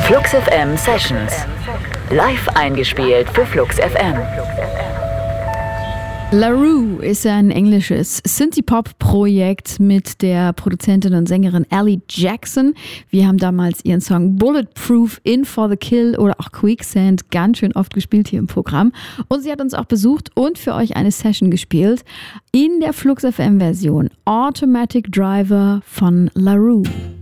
Flux FM Sessions. Live eingespielt für Flux FM. La Rue ist ein englisches Synthie-Pop-Projekt mit der Produzentin und Sängerin Ellie Jackson. Wir haben damals ihren Song Bulletproof, In for the Kill oder auch Quicksand ganz schön oft gespielt hier im Programm. Und sie hat uns auch besucht und für euch eine Session gespielt in der Flux FM-Version Automatic Driver von La Rue.